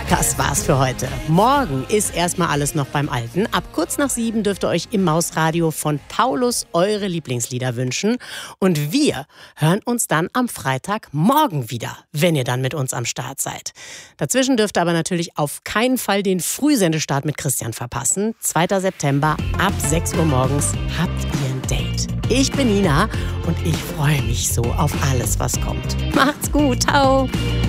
Das war's für heute. Morgen ist erstmal alles noch beim Alten. Ab kurz nach 7 dürft ihr euch im Mausradio von Paulus eure Lieblingslieder wünschen. Und wir hören uns dann am Freitagmorgen wieder, wenn ihr dann mit uns am Start seid. Dazwischen dürft ihr aber natürlich auf keinen Fall den Frühsendestart mit Christian verpassen. 2. September ab 6 Uhr morgens habt ihr ein Date. Ich bin Nina und ich freue mich so auf alles, was kommt. Macht's gut, ciao!